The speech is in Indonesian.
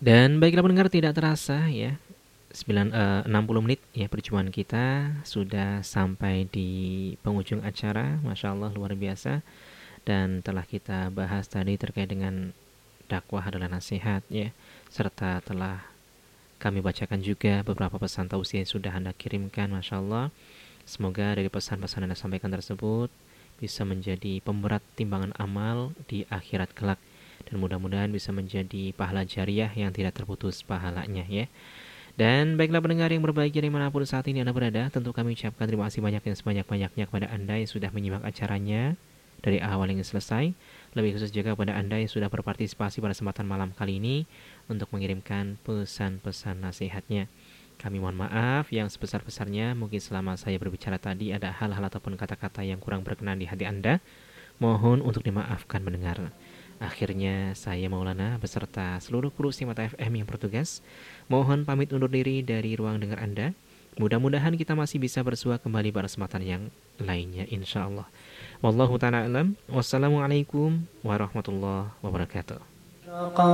Dan baiklah pendengar, tidak terasa ya 60 menit ya perjumpaan kita sudah sampai di penghujung acara. Masya Allah luar biasa. Dan telah kita bahas tadi terkait dengan dakwah adalah nasihat ya, serta telah kami bacakan juga beberapa pesan tausiah yang sudah Anda kirimkan. Masya Allah, semoga dari pesan-pesan Anda sampaikan tersebut bisa menjadi pemberat timbangan amal di akhirat kelak, dan mudah-mudahan bisa menjadi pahala jariah yang tidak terputus pahalanya ya. Dan baiklah pendengar yang berbahagia dimanapun saat ini Anda berada, tentu kami ucapkan terima kasih banyak dan sebanyak-banyaknya kepada Anda yang sudah menyimak acaranya dari awal hingga selesai. Lebih khusus juga kepada Anda yang sudah berpartisipasi pada kesempatan malam kali ini untuk mengirimkan pesan-pesan nasihatnya. Kami mohon maaf yang sebesar-besarnya, mungkin selama saya berbicara tadi ada hal-hal ataupun kata-kata yang kurang berkenan di hati Anda. Mohon untuk dimaafkan mendengar. Akhirnya saya Maulana beserta seluruh kru Simata FM yang bertugas mohon pamit undur diri dari ruang dengar Anda. Mudah-mudahan kita masih bisa bersua kembali pada kesempatan yang lainnya insya Allah. Wallahu ta'ala alam. Wassalamualaikum warahmatullahi wabarakatuh.